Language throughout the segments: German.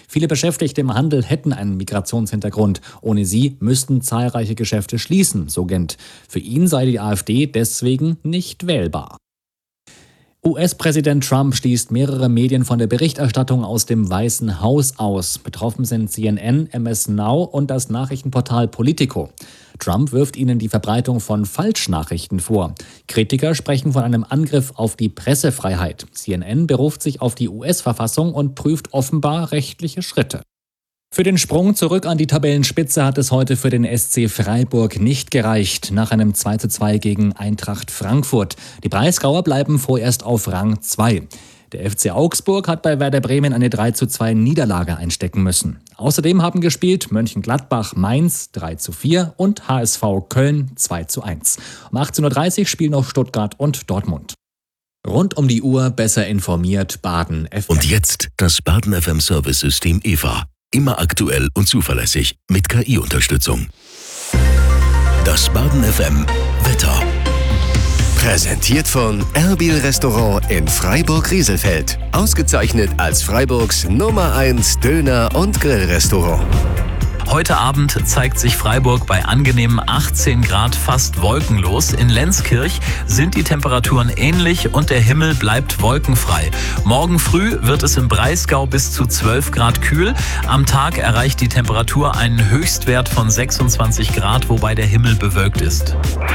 Viele Beschäftigte im Handel hätten einen Migrationshintergrund. Ohne sie müssten zahlreiche Geschäfte schließen, so Gent. Für ihn sei die AfD deswegen nicht wählbar. US-Präsident Trump schließt mehrere Medien von der Berichterstattung aus dem Weißen Haus aus. Betroffen sind CNN, MS Now und das Nachrichtenportal Politico. Trump wirft ihnen die Verbreitung von Falschnachrichten vor. Kritiker sprechen von einem Angriff auf die Pressefreiheit. CNN beruft sich auf die US-Verfassung und prüft offenbar rechtliche Schritte. Für den Sprung zurück an die Tabellenspitze hat es heute für den SC Freiburg nicht gereicht, nach einem 2:2 gegen Eintracht Frankfurt. Die Breisgauer bleiben vorerst auf Rang 2. Der FC Augsburg hat bei Werder Bremen eine 3:2 Niederlage einstecken müssen. Außerdem haben gespielt Mönchengladbach Mainz 3:4 und HSV Köln 2:1. Um 18:30 Uhr spielen noch Stuttgart und Dortmund. Rund um die Uhr besser informiert Baden FM. Und jetzt das Baden FM Service-System EVA. Immer aktuell und zuverlässig mit KI-Unterstützung. Das Baden FM Wetter. Präsentiert von Erbil Restaurant in Freiburg-Rieselfeld. Ausgezeichnet als Freiburgs Nummer 1 Döner- und Grillrestaurant. Heute Abend zeigt sich Freiburg bei angenehmen 18 Grad fast wolkenlos. In Lenzkirch sind die Temperaturen ähnlich und der Himmel bleibt wolkenfrei. Morgen früh wird es im Breisgau bis zu 12 Grad kühl. Am Tag erreicht die Temperatur einen Höchstwert von 26 Grad, wobei der Himmel bewölkt ist.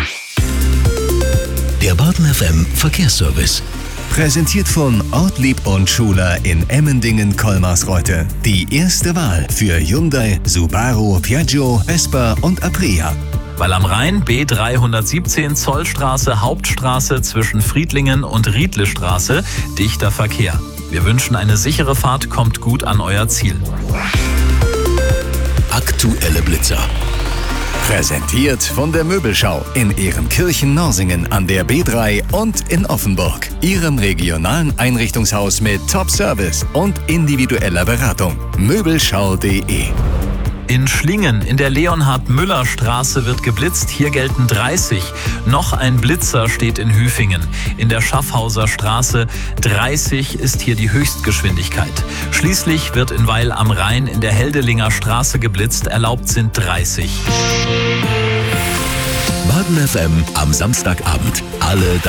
Der Baden FM Verkehrsservice. Präsentiert von Ortlieb und Schuler in Emmendingen-Kolmarsreuth. Die erste Wahl für Hyundai, Subaru, Piaggio, Vespa und Aprilia. Weil am Rhein B317 Zollstraße, Hauptstraße zwischen Friedlingen und Riedlestraße dichter Verkehr. Wir wünschen eine sichere Fahrt, kommt gut an euer Ziel. Aktuelle Blitzer. Präsentiert von der Möbelschau in Ehrenkirchen-Norsingen an der B3 und in Offenburg. Ihrem regionalen Einrichtungshaus mit Top-Service und individueller Beratung. Möbelschau.de. In Schlingen in der Leonhard-Müller-Straße wird geblitzt. Hier gelten 30. Noch ein Blitzer steht in Hüfingen. In der Schaffhauser Straße 30 ist hier die Höchstgeschwindigkeit. Schließlich wird in Weil am Rhein in der Heldelinger Straße geblitzt. Erlaubt sind 30. Baden FM am Samstagabend. Alle